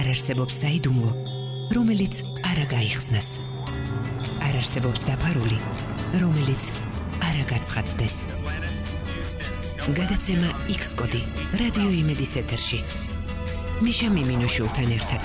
არ არსებობს საიდუმლო, რომელიც არ გაიხსნას. არ არსებობს დაფარული, რომელიც არ გაცხადდეს. გადაცემა X-კოდი რადიო იმედის ეთერში. მიშა მიმინოშულთან ერთად.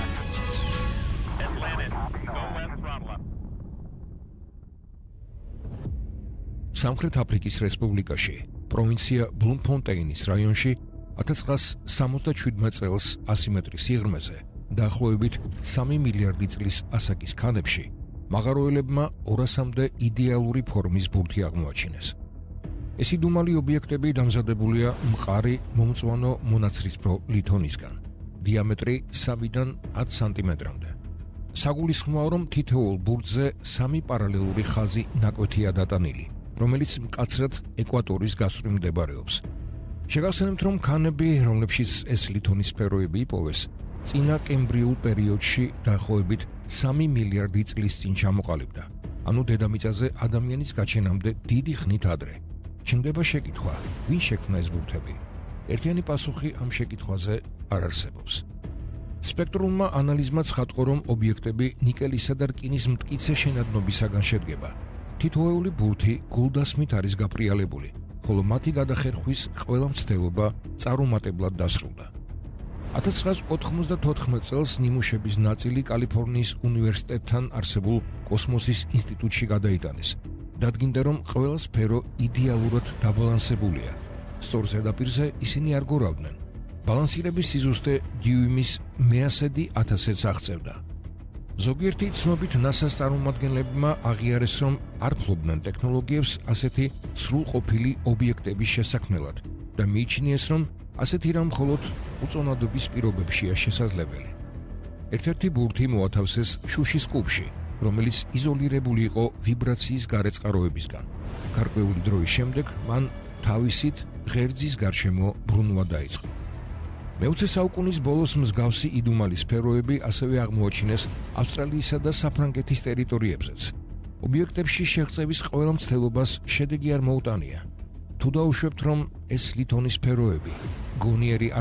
სამხრეთ აფრიკის რესპუბლიკაში, პროვინცია ბლუმფონტეინის რაიონში 1977 წელს 100 მეტრის სიღრმეზე, დაახლოებით 3 მილიარდი წლის ასაკის ქანებში, მაღაროელებმა 200-მდე idеალური ფორმის ბურთი აღმოაჩინეს. ეს იდუმალი ობიექტები დამზადებულია მყარი მომწვანო მონაცრისფრო ლითონისგან, დიამეტრი 3-დან 10 სანტიმეტრამდე. საგულისხმოა, რომ თითოეულ ბურთზე 3 პარალელური ხაზი ნაკვეთია დატანილი, რომელიც მკაცრად ეკვატორის გასწვრივ მდებარეობს. შეგახსენებთ, რომ ქანები, რომლებშიც ეს ლითონის სფეროები იპოვეს, წინა კემბრიულ პერიოდში დაახლოებით 3 მილიარდი წლის წინ ჩამოყალიბდა, ანუ დედამიწაზე ადამიანის გაჩენამდე დიდი ხნით ადრე. ჩნდება შეკითხვა, ვინ შექმნა ეს ბურთები? ერთიანი პასუხი ამ შეკითხვაზე არ არსებობს. სპექტრულმა ანალიზმა ცხადყო, რომ ობიექტები ნიკელისა და რკინის მტკიცე შენადნობისაგან შედგება. თითოეული ბურთი გულდასმით არის გაფრიალებული, ხოლო მათი გადახერხვის ყველა მცდელობა წარუმატებლად დასრულდა. 1994 წელს ნიმუშების ნაწილი კალიფორნიის უნივერსიტეტთან არსებულ კოსმოსის ინსტიტუტში გადაიტანეს. დადგინდა, რომ ყველა სფერო იდეალურად დაბალანსებულია. სწორ ზედაპირზე ისინი არ გორავდნენ. ბალანსირების სიზუსტე დიუიმის 100,000-ს აღწევდა. ზოგიერთი ცნობით NASA-ს წარმომადგენლებმა აღიარეს, რომ არ ფლობდნენ ტექნოლოგიებს ასეთი სრულყოფილი ობიექტების შესაქმნელად და მიიჩნიეს, რომ ასეთი რამ მხოლოდ უწონადობის პირობებშია შესაძლებელი. ერთ-ერთი ბურთი მოათავსეს შუშის კუბში, რომელიც იზოლირებული იყო ვიბრაციის გარეწყაროებისგან. გარკვეული დროის შემდეგ მან თავისით ღერძის გარშემო ბრუნვა დაიწყო. მე-20 საუკუნის ბოლოს მსგავსი იდუმალი სფეროები ასევე აღმოაჩინეს ავსტრალიისა და საფრანგეთის ტერიტორიებზეც. ობიექტებში შეღწევის ყველა მცდელობას შედეგი არ მოუტანია. თუ დაუშვებთ, რომ ეს ლითონის სფეროები გონიერი